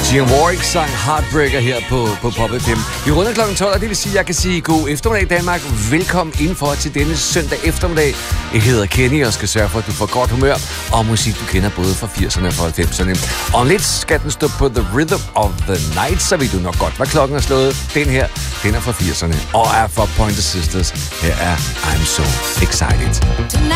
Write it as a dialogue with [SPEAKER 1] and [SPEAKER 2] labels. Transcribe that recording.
[SPEAKER 1] Dionne Warwick sang Heartbreaker her på Pop FM. Vi runder kl. 12, og det vil sige, at jeg kan sige god eftermiddag Danmark. Velkommen indenfor til denne søndag eftermiddag. Jeg hedder Kenny og skal sørge for, at du får godt humør og musik, du kender både fra 80'erne og fra 90'erne. Og om lidt skal den stå på The Rhythm of the Night, så ved du nok godt, hvad klokken er slået. Den her, den er fra 80'erne og er fra Pointer Sisters. Her er I'm So Excited.